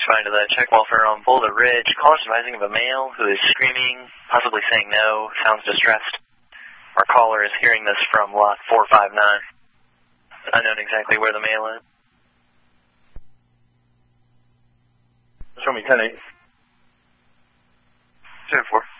responding to the check welfare on Boulder Ridge. Caller advising of a male who is screaming, possibly saying no, sounds distressed. Our caller is hearing this from lot 459. Unknown exactly where the male is. Show me 10-8. 10-4.